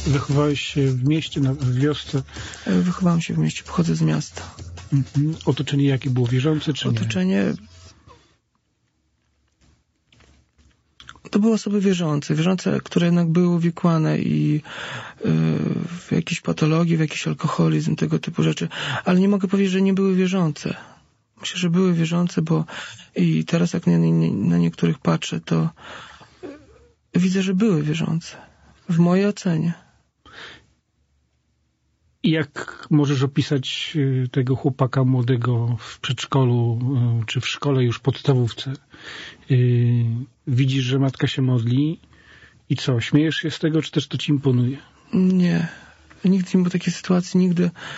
Wychowałeś się w mieście, w wiosce? Wychowałem się w mieście, pochodzę z miasta. Otoczenie jakie było? Wierzące czy nie? Otoczenie... To były osoby wierzące, które jednak były uwikłane i w jakieś patologii, w jakiś alkoholizm, tego typu rzeczy. Ale nie mogę powiedzieć, że nie były wierzące. Myślę, że były wierzące, bo i teraz jak na niektórych patrzę, to widzę, że były wierzące. W mojej ocenie. I jak możesz opisać tego chłopaka młodego w przedszkolu, czy w szkole już podstawówce? Widzisz, że matka się modli i co? Śmiejesz się z tego, czy też to ci imponuje? Nie. Nigdy nie było takiej sytuacji, nigdy